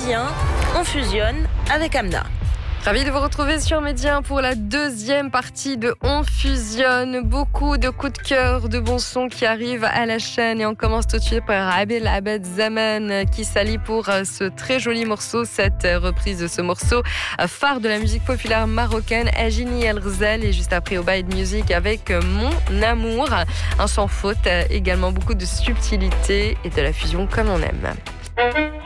Média, on fusionne avec Amna. Ravi de vous retrouver sur Média pour la deuxième partie de On fusionne. Beaucoup de coups de cœur, de bons sons qui arrivent à la chaîne. Et on commence tout de suite par Abel Abed Zaman qui s'allie pour ce très joli morceau, cette reprise de ce morceau phare de la musique populaire marocaine, Ajini El Ghzel. Et juste après Obaïd Music avec Mon Amour. Un sans faute, également beaucoup de subtilité et de la fusion comme on aime.